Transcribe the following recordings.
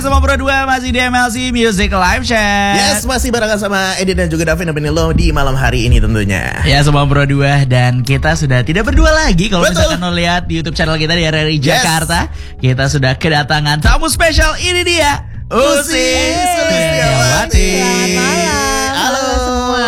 Sama Pro 2 masih di MLC Music Live Chat. Yes, masih barengan sama Edi dan juga Davin Benilo di malam hari ini tentunya. Ya, sama Pro 2 dan kita sudah tidak berdua lagi. Kalau misalkan lo lihat di YouTube channel kita di RRI Jakarta, kita sudah kedatangan tamu spesial. Ini dia Usi Sulistiawati. Halo semua.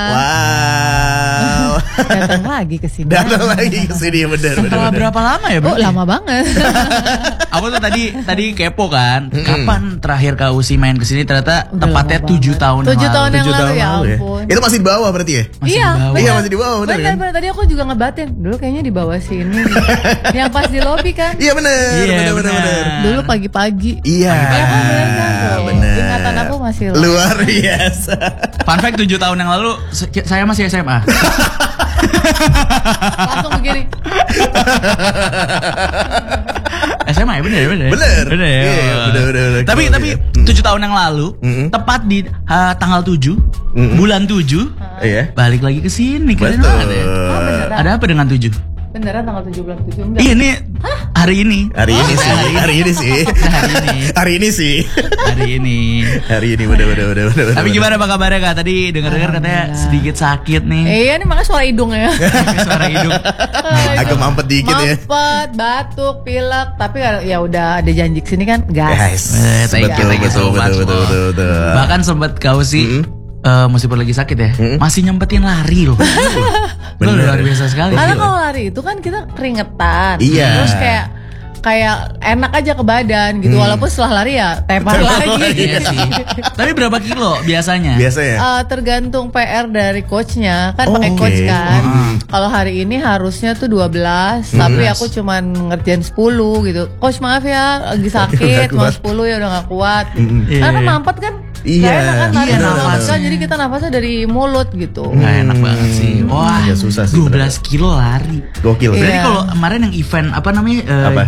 Datang lagi ke sini. Datang lagi ke sini, bener. Setelah berapa lama ya, Bro? Oh, lama banget. Aku tuh tadi kepo kan, kapan terakhir Kak Usi main ke sini? Ternyata tepatnya 7 tahun 7 tahun yang lalu, ya lalu ampun. Itu masih di bawah berarti ya? Iya, Iya, masih di bawah, bener kan? bener. Tadi aku juga ngebatin. Dulu kayaknya di bawah sini. Yang pas di lobi kan. Iya bener. Dulu pagi-pagi. Iya. Ya kan bener. Bener. Ingatan aku masih luar biasa. Fun fact, 7 tahun yang lalu saya masih SMA. langsung begini. SMA ya, bener. Iya, bener. Tapi 7 tahun yang lalu, tepat di tanggal 7, bulan 7, Iya. balik lagi ke sini. Keren Betul. banget ya. Oh, beneran. Ada apa dengan 7? Beneran tanggal 7 bulan 7 enggak? Iya, ini hari ini. Hari ini sih. Hari ini, Bener. Tapi gimana Pak kabarnya Kak? Tadi dengar-dengar katanya sedikit sakit nih. Iya, ini makanya suara hidung ya. Suara hidung. Agak mampet dikit ya. Mampet, batuk, pilek. Tapi ya udah ada janji kesini kan, gas. Thank you so much. Betul. Bahkan sempat kau sih meskipun lagi sakit ya, masih nyempetin lari loh. Bener. Luar biasa sekali. Karena kalau lari itu kan kita keringetan. Iya. Terus kayak enak aja ke badan gitu. Walaupun setelah lari ya tepar lagi. Iya sih. Tapi berapa kilo biasanya? Biasanya. Tergantung PR dari coachnya. Kan pakai coach kan. Kalau hari ini harusnya tuh 12. Tapi aku cuman ngerjain 10 gitu. Coach maaf ya lagi sakit. Cuma 10 ya udah gak kuat. Karena mampet kan. Iya. Gak enak kan lari nafas. kan. Jadi kita nafasnya dari mulut gitu. Nggak enak banget sih. Wah, Ya, susah sih, 12 kilo lari. Gokil. Iya. Berarti kalau kemarin yang event apa namanya? Apa?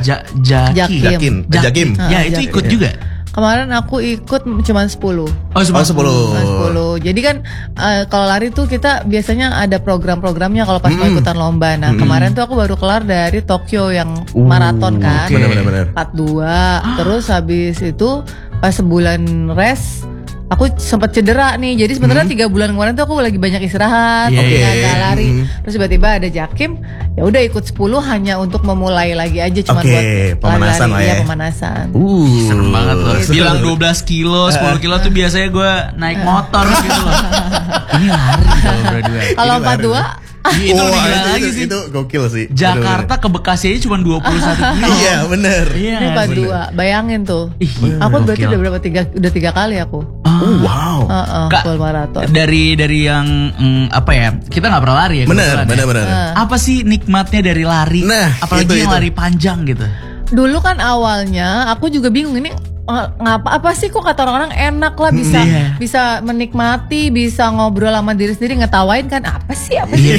Jakim. Jakim. Ya, itu ikut juga. Kemarin aku ikut cuman 10. Oh, 10. 10. Jadi kan kalau lari tuh kita biasanya ada program-programnya kalau pas mau ikutan lomba. Nah, kemarin tuh aku baru kelar dari Tokyo yang maraton kan. Oke. Bener. 42. Terus habis itu pas sebulan rest aku sempat cedera nih. Jadi sebenarnya 3 bulan kemarin tuh aku lagi banyak istirahat, nggak lari. Terus tiba-tiba ada Jakim, ya udah ikut 10 hanya untuk memulai lagi aja cuma buat pemanasan lari-lari, lah ya. Pemanasan. Serem banget loh. Gitu. Bilang 12 kilo, 10 kilo tuh biasanya gue naik motor gitu loh. Ini lari kalau berdua. Kalau Ini lari. 42 Itu lebih gila lagi sih. Itu gokil sih. Jakarta ke Bekasi aja cuma 21 kilo. Iya, bener. Iya. ini 42. Bayangin tuh. Ih, Aku berarti gokil. udah berapa? 3 kali aku. Wow. Kak, Full maraton. dari yang apa ya? Kita nggak pernah lari ya. kebetulan ya. Bener. Apa sih nikmatnya dari lari? Nah, apalagi yang itu. lari panjang gitu. Dulu kan awalnya aku juga bingung ini apa sih kok kata orang-orang enak lah bisa menikmati, bisa ngobrol sama diri sendiri, ngetawain kan apa sih.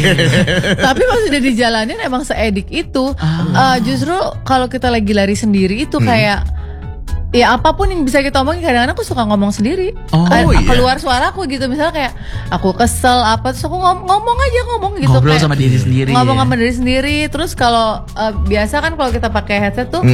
Tapi pas udah dijalanin emang seedik itu. Justru kalau kita lagi lari sendiri itu kayak ya apapun yang bisa kita omongin, kadang-kadang aku suka ngomong sendiri. Keluar suaraku gitu, misalnya kayak aku kesel apa, terus aku ngomong gitu. Ngobrol kayak sama diri sendiri. ngomong ya. sama diri sendiri. Terus kalau biasa kan kalau kita pakai headset tuh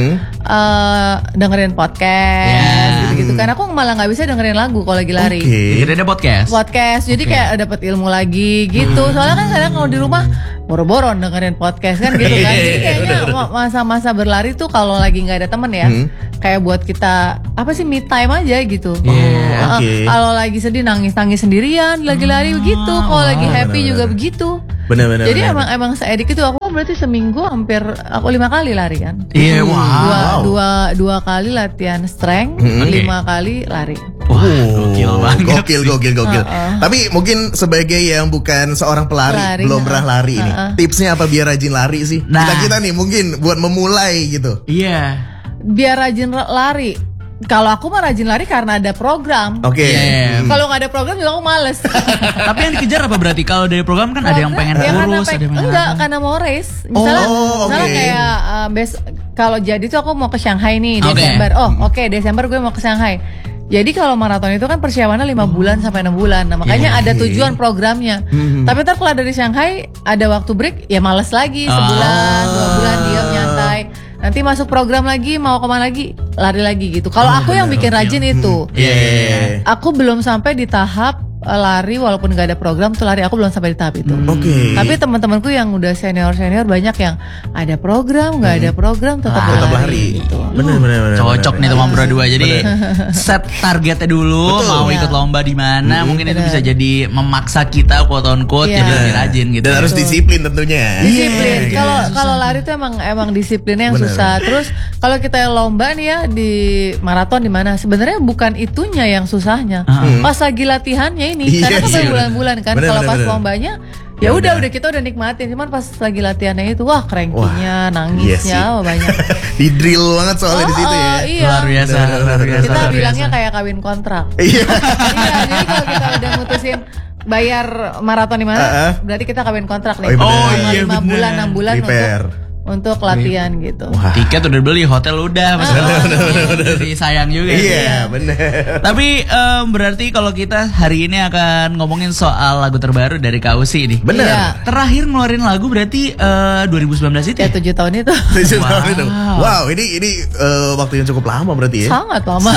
dengerin podcast gitu kan. Aku malah nggak bisa dengerin lagu kalau lagi lari. Jadi ada podcast. Jadi kayak dapat ilmu lagi gitu. Soalnya kan kadang kalau di rumah boro-boro dengerin podcast kan gitu kan. Jadi kayaknya masa-masa berlari tuh kalau lagi nggak ada temen ya, kayak buat kita apa sih, me time aja gitu. Kalau lagi sedih nangis sendirian, lagi lari begitu. Kalau lagi happy juga begitu. Bener. Jadi emang seedik itu. Aku berarti seminggu hampir aku 5 kali lari kan. Iya, wow. Dua kali latihan strength, 5 kali lari. Wah, gokil banget. Gokil. Tapi mungkin sebagai yang bukan seorang pelari, belum pernah lari ini, tipsnya apa biar rajin lari sih? Nah. Kita nih mungkin buat memulai gitu. Iya. Biar rajin lari. Kalau aku mah rajin lari karena ada program. Kalau nggak ada program juga aku males. Tapi yang dikejar apa berarti? Kalau dari program kan ada yang pengen kurus, ada yang enggak, karena mau race. Misalnya kayak kalau jadi tuh aku mau ke Shanghai nih Desember. Desember gue mau ke Shanghai. Jadi kalau maraton itu kan persiapannya 5 bulan sampai 6 bulan. Nah, makanya ada tujuan programnya. Tapi ntar kalau dari Shanghai ada waktu break, ya males lagi sebulan, 2 bulan diam nyantai. Nanti masuk program lagi, mau kemana lagi, lari lagi gitu. Kalau aku yang bikin rajin itu, aku belum sampai di tahap lari walaupun gak ada program tuh lari, aku belum sampai di tahap itu. Tapi teman-temanku yang udah senior banyak yang ada program, gak ada program tetap lari. Gitu. Bener. Cocok nih teman berdua. Jadi set targetnya dulu, mau ikut lomba di mana, mungkin itu bisa jadi memaksa kita quote on quote jadi lebih rajin gitu. Dan harus disiplin tentunya. Disiplin. Kalau lari tuh emang disiplinnya yang susah. Terus kalau kita lomba nih ya di maraton di mana, sebenarnya bukan itunya yang susahnya. Pas lagi latihannya ini karena kan berbulan-bulan kan. Kalau pas lombanya ya udah kita udah nikmatin, cuman pas lagi latihannya itu wah cranky-nya, nangisnya banyak. Di drill banget soalnya di situ ya. Iya. Luar biasa. Kita bilangnya kayak kawin kontrak. Iya, jadi kalau kita udah mutusin bayar maraton di mana, berarti kita kawin kontrak nih. 5 bulan, 6 bulan untuk latihan gitu. Tiket udah beli, hotel udah, jadi sayang juga. Iya, bener. Tapi berarti kalau kita hari ini akan ngomongin soal lagu terbaru dari Kak Usi nih. Bener. Iya. Terakhir ngeluarin lagu berarti 2019 itu ya? 7 tahun itu. 7 tahun itu. Wow, ini waktu yang cukup lama berarti ya. Sangat lama.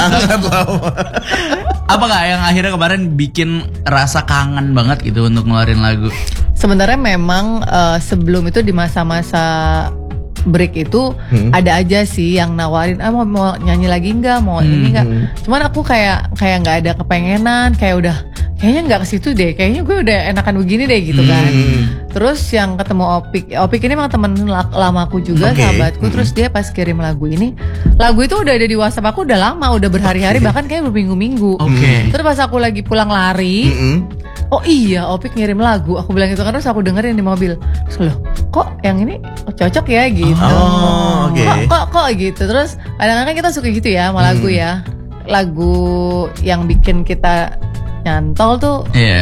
Apa Kak yang akhirnya kemarin bikin rasa kangen banget gitu untuk ngeluarin lagu? Sebenarnya memang sebelum itu di masa-masa break itu ada aja sih yang nawarin mau nyanyi lagi nggak, mau ini nggak. Cuman aku kayak nggak ada kepengenan, kayaknya nggak ke situ deh, kayaknya gue udah enakan begini deh gitu kan. Terus yang ketemu Opik ini emang temen lamaku juga, sahabatku. Terus dia pas kirim lagu itu udah ada di WhatsApp aku udah lama, udah berhari-hari, bahkan kayak berminggu-minggu. Terus pas aku lagi pulang lari, oh iya Opik ngirim lagu, aku bilang gitu kan, terus aku dengerin di mobil. Terus loh, kok yang ini cocok ya gitu. Kok gitu. Terus kadang-kadang kita suka gitu ya sama lagu ya. Lagu yang bikin kita nyantol tuh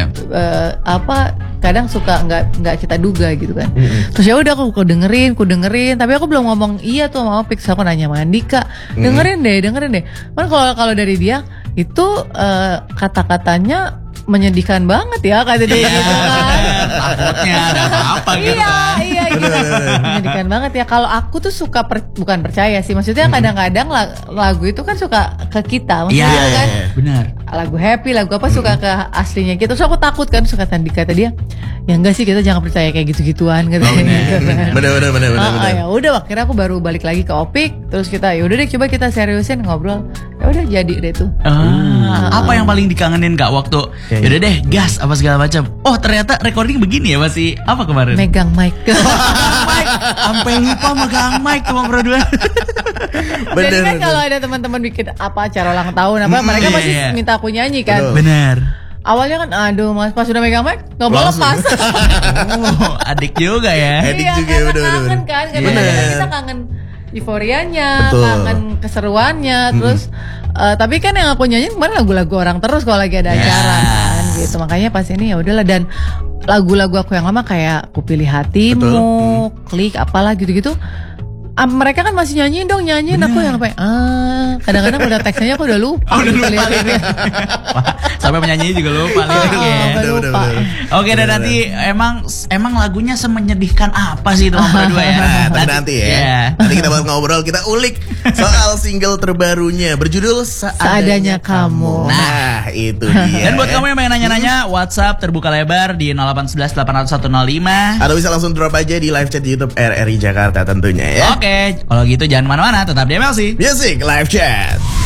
kadang suka nggak kita duga gitu kan. Terus ya udah aku dengerin, tapi aku belum ngomong iya tuh sama Opik. Aku nanya sama Andika, dengerin deh. Kan kalau dari dia itu kata-katanya menyedihkan banget ya kata dia gitu kan. Takutnya ada apa gitu kan. Iya gitu. Menyedihkan banget ya. Kalau aku tuh suka bukan percaya sih, maksudnya kadang-kadang lagu itu kan suka ke kita, maksudnya kan. Benar. Lagu happy, lagu apa suka ke aslinya gitu. Terus aku takut kan, suka kata dia, ya enggak sih, kita jangan percaya kayak gitu-gituan katanya. Benar. Ya udah, akhirnya aku baru balik lagi ke Opik, terus kita ya udah deh coba kita seriusin ngobrol. Ya udah jadi deh tuh. Apa yang paling dikangenin Kak waktu yaudah deh gas apa segala macam? Oh ternyata recording begini ya, masih apa kemarin? Megang mic. Sampai lupa megang mic cuma berdua. Jadi kan kalau ada teman-teman bikin apa acara ulang tahun apa, mereka pasti minta aku nyanyi kan. Bener. Awalnya kan aduh mas, pas udah megang mic nggak boleh lepas. Adik juga ya. Adik juga ya, kangen kan. Kadang-kadang kita kangen euforianya, kangen keseruannya, terus tapi kan yang aku nyanyiin kemarin lagu-lagu orang terus kalau lagi ada acara kan gitu. Makanya pas ini ya udahlah, dan lagu-lagu aku yang lama kayak Ku Pilih Hatimu, Klik apalah gitu-gitu. Mereka kan masih nyanyiin, aku yang apa? Kadang-kadang udah teksnya aku udah lupa. Sampai penyanyi juga lupa liriknya. Lupa. Oke, dan nanti emang lagunya semenyedihkan apa sih teman berdua ya? Nanti ya. Nanti kita bakal ngobrol, kita ulik soal single terbarunya berjudul Seadanya Kamu. Nah, itu dia. Dan buat kamu yang pengen nanya-nanya, WhatsApp terbuka lebar di 0811 80105. Atau bisa langsung drop aja di live chat YouTube RRI Jakarta tentunya ya. Oke, kalau gitu jangan kemana-mana, tetap di MLC Music Live Chat.